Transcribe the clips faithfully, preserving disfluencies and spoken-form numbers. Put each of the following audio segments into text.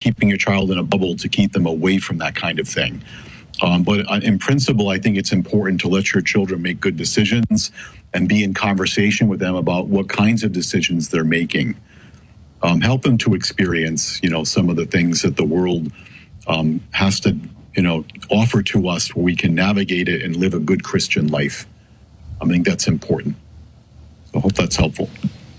keeping your child in a bubble to keep them away from that kind of thing. Um, but in principle, I think it's important to let your children make good decisions and be in conversation with them about what kinds of decisions they're making. Um, help them to experience, you know, some of the things that the world um, has to, you know, offer to us where we can navigate it and live a good Christian life. I think that's important. So I hope that's helpful.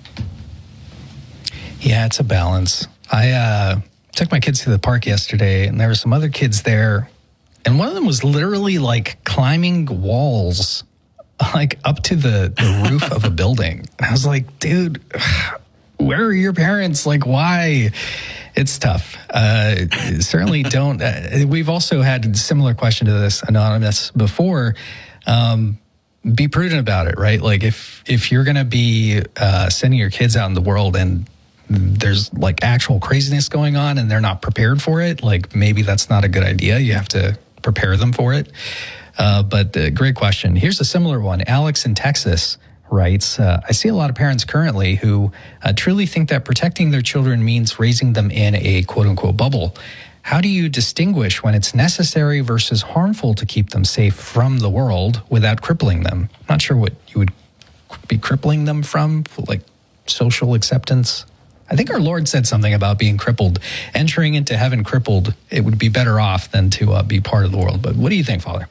Yeah, it's a balance. I uh, took my kids to the park yesterday, and there were some other kids there. And one of them was literally like climbing walls, like up to the, the roof of a building. And I was like, dude, where are your parents? Like, why? It's tough. Uh, certainly don't. Uh, we've also had a similar question to this, Anonymous, before. Um, be prudent about it, right? Like if, if you're going to be uh, sending your kids out in the world and there's like actual craziness going on and they're not prepared for it, like maybe that's not a good idea. You have to prepare them for it. Uh, but uh, great question. Here's a similar one. Alex in Texas writes, uh, I see a lot of parents currently who uh, truly think that protecting their children means raising them in a quote unquote bubble. How do you distinguish when it's necessary versus harmful to keep them safe from the world without crippling them? I'm not sure what you would be crippling them from, like social acceptance. I think our Lord said something about being crippled, entering into heaven crippled. It would be better off than to uh, be part of the world. But what do you think, Father?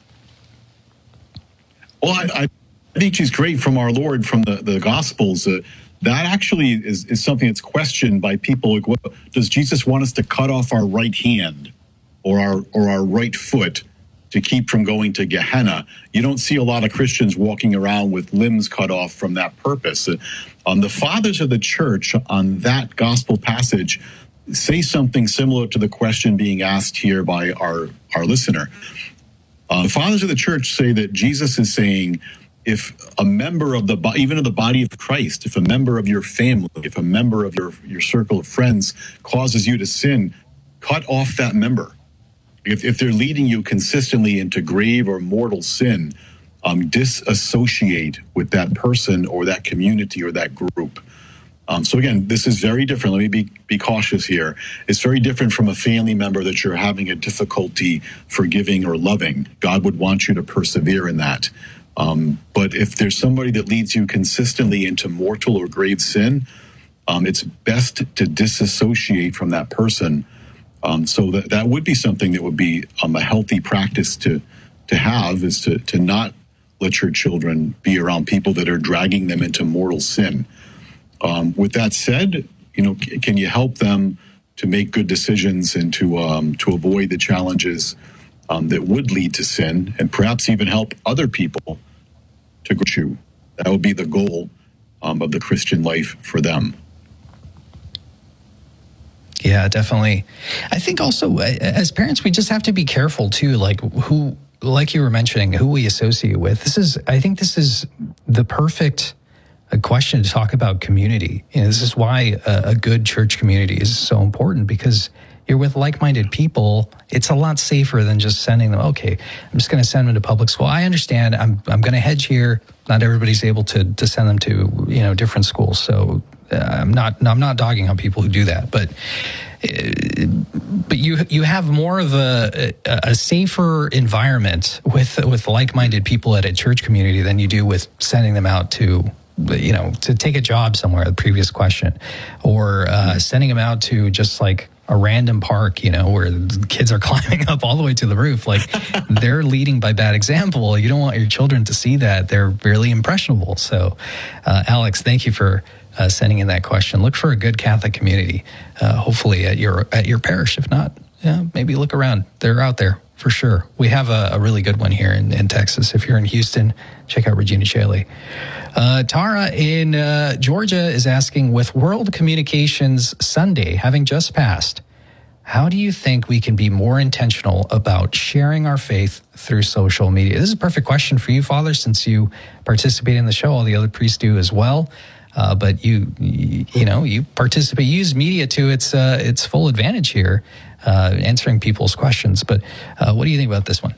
Well, I, I think she's great from our Lord, from the, the Gospels. Uh, that actually is, is something that's questioned by people. Like, what, does Jesus want us to cut off our right hand or our or our right foot to keep from going to Gehenna? You don't see a lot of Christians walking around with limbs cut off from that purpose. Uh, um, the fathers of the church on that gospel passage say something similar to the question being asked here by our, our listener. Uh, the fathers of the church say that Jesus is saying, if a member of the, even of the body of Christ, if a member of your family, if a member of your, your circle of friends causes you to sin, cut off that member. If, if they're leading you consistently into grave or mortal sin, um, disassociate with that person or that community or that group. Um, so again, this is very different. Let me be, be cautious here. It's very different from a family member that you're having a difficulty forgiving or loving. God would want you to persevere in that. Um, but if there's somebody that leads you consistently into mortal or grave sin, um, it's best to disassociate from that person. Um, so that, that would be something that would be um, a healthy practice to to have, is to, to not let your children be around people that are dragging them into mortal sin. Um, with that said, you know, c- can you help them to make good decisions and to um, to avoid the challenges um, that would lead to sin, and perhaps even help other people to grow you? That would be the goal um, of the Christian life for them. Yeah, definitely. I think also as parents, we just have to be careful too, like who, like you were mentioning, who we associate with. This is, I think this is the perfect question to talk about community. You know, this is why a, a good church community is so important, because you're with like-minded people. It's a lot safer than just sending them, okay, I'm just going to send them to public school. I understand. I'm I'm going to hedge here. Not everybody's able to to send them to, you know, different schools. So uh, I'm not I'm not dogging on people who do that, but uh, but you you have more of a a safer environment with with like-minded people at a church community than you do with sending them out to, you know, to take a job somewhere, the previous question, or uh, sending them out to just like a random park, you know, where the kids are climbing up all the way to the roof. Like, they're leading by bad example. You don't want your children to see that. They're really impressionable. So, uh, Alex, thank you for uh, sending in that question. Look for a good Catholic community, uh, hopefully at your at your parish. If not, yeah, maybe look around. They're out there for sure. We have a, a really good one here in, in Texas. If you're in Houston, check out Regina Caeli. Uh, Tara in uh, Georgia is asking, with World Communications Sunday having just passed, how do you think we can be more intentional about sharing our faith through social media? This is a perfect question for you, Father, since you participate in the show. All the other priests do as well. Uh, but you, you, you know, you participate, use media to its uh, its full advantage here, uh, answering people's questions. But uh, what do you think about this one?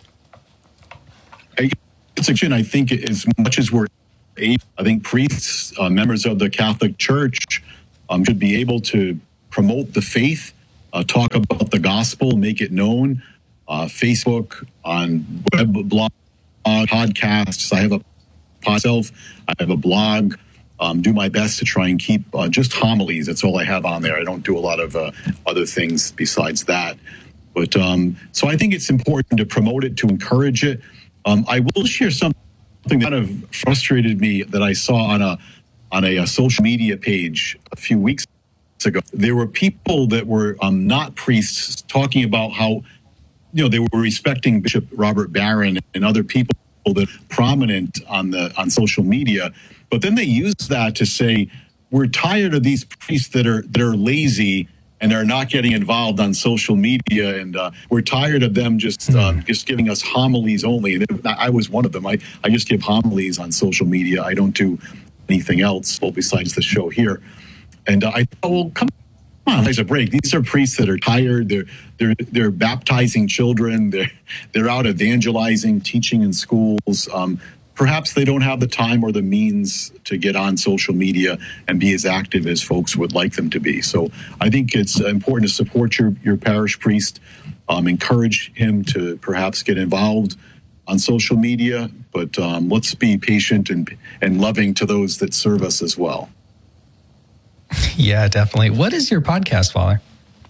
It's a, I think as much as we're able, I think priests, uh, members of the Catholic Church, um, should be able to promote the faith uh, talk about the gospel, make it known. Uh, Facebook, on web, blog, podcasts. I have a myself. I have a blog. Um, do my best to try and keep uh, just homilies. That's all I have on there. I don't do a lot of uh, other things besides that. But um, so I think it's important to promote it, to encourage it. Um, I will share something that kind of frustrated me that I saw on a on a, a social media page a few weeks ago. There were people that were um, not priests talking about how, you know, they were respecting Bishop Robert Barron and other people that are prominent on the on social media, but then they use that to say we're tired of these priests that are that are lazy and are not getting involved on social media, and uh, we're tired of them just uh, just giving us homilies only. And I was one of them. I I just give homilies on social media. I don't do anything else well, besides the show here. And uh, I thought, well, come on, there's a break. These are priests that are tired. They're they're they're baptizing children. They're they're out evangelizing, teaching in schools. Um, perhaps they don't have the time or the means to get on social media and be as active as folks would like them to be. So I think it's important to support your your parish priest, um, encourage him to perhaps get involved on social media, but um, let's be patient and and loving to those that serve us as well. Yeah, definitely. What is your podcast, Father?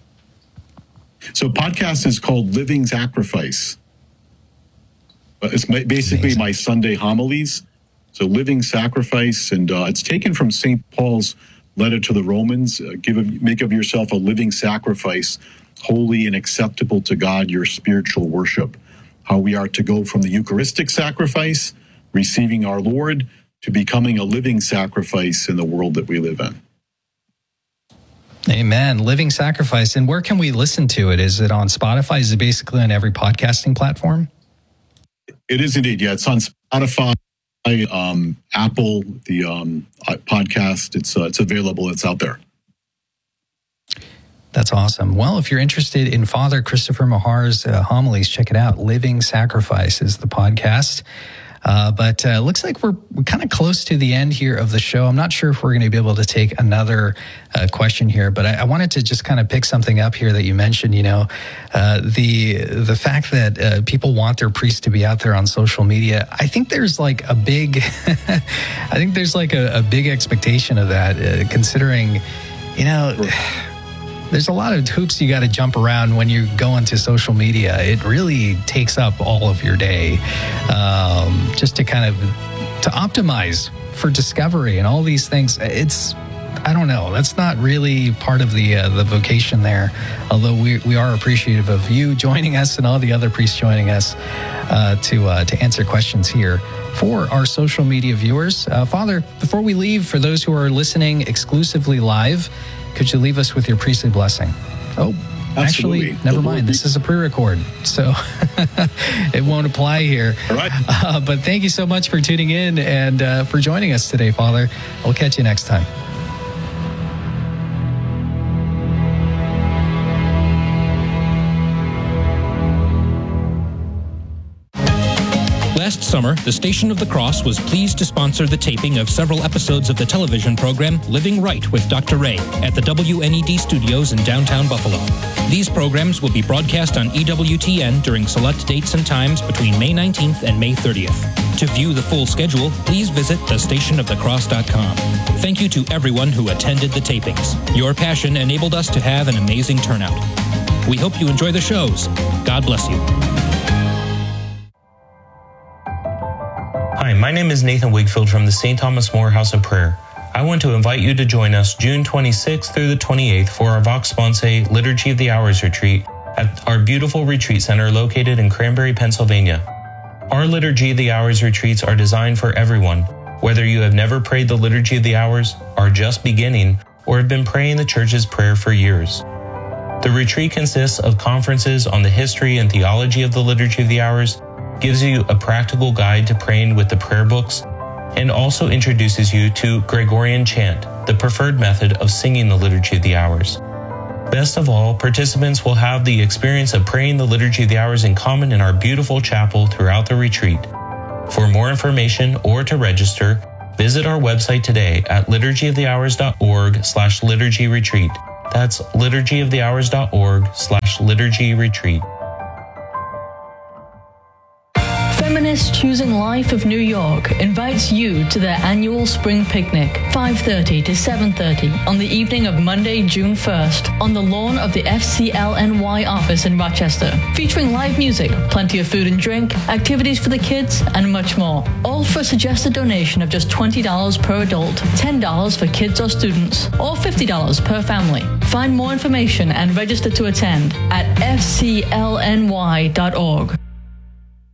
So podcast is called Living Sacrifice. Uh, It's ma- basically my Sunday homilies. So Living Sacrifice, and uh, it's taken from Saint Paul's letter to the Romans. Uh, give of, make of yourself a living sacrifice, holy and acceptable to God, your spiritual worship. How we are to go from the Eucharistic sacrifice, receiving our Lord, to becoming a living sacrifice in the world that we live in. Amen. Living Sacrifice. And where can we listen to it? Is it on Spotify? Is it basically on every podcasting platform? It is indeed. Yeah, it's on Spotify, um, Apple, the um, podcast. It's uh, it's available. It's out there. That's awesome. Well, if you're interested in Father Christopher Mahar's uh, homilies, check it out. Living Sacrifice is the podcast. Uh, but it uh, looks like we're, we're kind of close to the end here of the show. I'm not sure if we're going to be able to take another uh, question here, but I, I wanted to just kind of pick something up here that you mentioned, you know, uh, the the fact that uh, people want their priests to be out there on social media. I think there's like a big, I think there's like a, a big expectation of that, uh, considering, you know, there's a lot of hoops you got to jump around when you go into social media. It really takes up all of your day, um, just to kind of to optimize for discovery and all these things. It's, I don't know, that's not really part of the uh, the vocation there. Although we we are appreciative of you joining us and all the other priests joining us uh, to uh, to answer questions here for our social media viewers. Uh, Father, before we leave, for those who are listening exclusively live, could you leave us with your priestly blessing? Oh, Absolutely. actually, never mind. This is a pre-record, so it won't apply here. All right. Uh, but thank you so much for tuning in and uh, for joining us today, Father. We'll catch you next time. Last summer, the Station of the Cross was pleased to sponsor the taping of several episodes of the television program Living Right with Doctor Ray at the W N E D studios in downtown Buffalo. These programs will be broadcast on E W T N during select dates and times between May nineteenth and May thirtieth. To view the full schedule, please visit the station of the cross dot com. Thank you to everyone who attended the tapings. Your passion enabled us to have an amazing turnout. We hope you enjoy the shows. God bless you. Hi, my name is Nathan Wigfield from the Saint Thomas More House of Prayer. I want to invite you to join us June twenty-sixth through the twenty-eighth for our Vox Sponsae Liturgy of the Hours retreat at our beautiful retreat center located in Cranberry, Pennsylvania. Our Liturgy of the Hours retreats are designed for everyone, whether you have never prayed the Liturgy of the Hours, are just beginning, or have been praying the Church's prayer for years. The retreat consists of conferences on the history and theology of the Liturgy of the Hours, gives you a practical guide to praying with the prayer books, and also introduces you to Gregorian chant, the preferred method of singing the Liturgy of the Hours. Best of all, participants will have the experience of praying the Liturgy of the Hours in common in our beautiful chapel throughout the retreat. For more information or to register, visit our website today at liturgy of the hours dot org slash liturgy retreat That's liturgyofthehours.org slash liturgy retreat. Feminists Choosing Life of New York invites you to their annual spring picnic, five thirty to seven thirty, on the evening of Monday, June first, on the lawn of the F C L N Y office in Rochester, featuring live music, plenty of food and drink, activities for the kids, and much more. All for a suggested donation of just twenty dollars per adult, ten dollars for kids or students, or fifty dollars per family. Find more information and register to attend at f c l n y dot org.